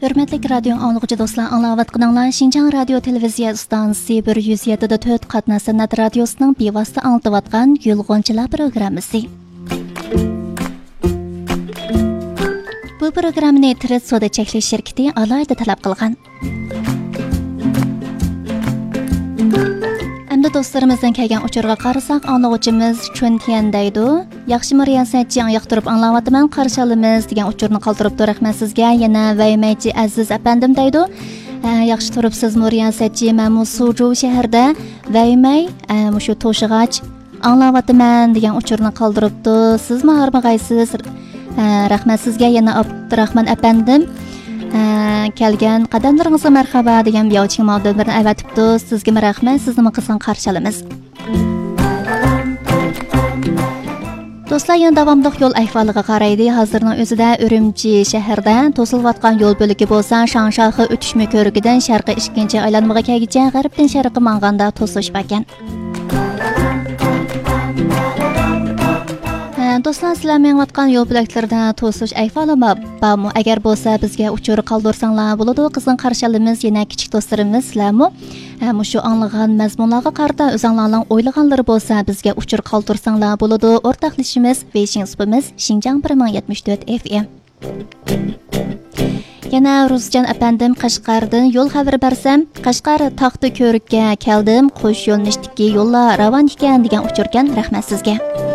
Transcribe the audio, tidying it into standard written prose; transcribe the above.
Hürmetlik radyo anlıqçı dostlar, anlavatqınlar Şinjan Radio Televiziya stansiyası 107.4 qatna sanat radyosunun bevosita anlatıvatqan Yulg'unchilar programmasi. Bu programmani Tirit Soda cheklash shirkati alohida talab qilgan. Endi do'stlarimizdan kelgan uchurga qarasak, anlıqçımız Chuntian deydi. Yaxshi riyosatchi yoqtirib anglayapman, qarshi olamiz degan uchurni qoldiribdi. Rahmat sizga. Yana Vaymaychi Aziz apandim deydi. Yaxshi turibsiz riyosatchi, men Suju shahrida Vaymay mushu to'shig'ach anglayapman degan uchurni qoldiribdi. Siz ma'rifag'aysiz. Rahmat sizga. Yana Abdurahmon apandim kelgan qadamlaringizga marhaba degan biyovchi mavdularni avatibdi. Sizga rahmat, sizni qilsan qarshi olamiz. Do'stlar, yana davomli yo'l ahvoliga qaraydi. Hozirning o'zida Urumchi shahrida to'silayotgan yo'l bo'ligi bo'lsa, Shanshaxi o'tishma ko'rigidan sharqqa 2-chi aylanmaga kelguncha g'arbdan sharqqa manganda to'sish ekan. Do'stlar, sizlar menayotgan yo'l bo'laklarida to'sish ahvoli bormi? Agar bo'lsa, bizga uchur qoldirsanglar bo'ladi. Qizning qarshi olamiz. Yana kichik do'stlarimiz sizlarmi? Mushu anglagan mazmunlarga qarata o'zinglarning o'ylaganlari bo'lsa, bizga uchur qoldirsanglar bo'ladi. O'rtaqlashimiz Facebookimiz Xinjiang 1074 FM. Yana Rusjan apandim Qashqardan yo'l xabari bersam, Qashqar taxti ko'rikka keldim, qo'sh yo'lnishdagi yo'llar ravon ekan degan uchurgan. Rahmat sizga.